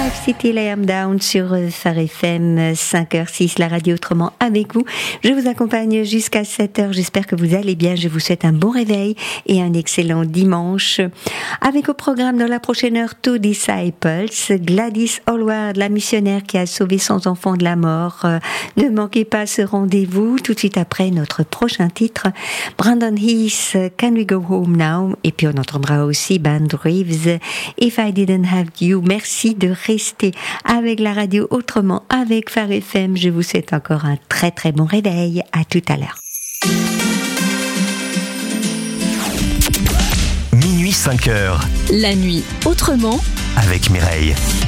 City Layam Down sur Phare FM 5h06, la radio autrement avec vous. Je vous accompagne jusqu'à 7h. J'espère que vous allez bien. Je vous souhaite un bon réveil et un excellent dimanche. Avec au programme dans la prochaine heure, Two Disciples, Gladys Hallward, la missionnaire qui a sauvé son enfant de la mort. Ne manquez pas ce rendez-vous. Tout de suite après notre prochain titre, Brandon Heath, Can We Go Home Now? Et puis on entendra aussi Band Reeves, If I Didn't Have You. Merci de rester avec la radio autrement, avec Phare FM. Je vous souhaite encore un très très bon réveil. À tout à l'heure. Minuit 5h. La nuit autrement avec Mireille.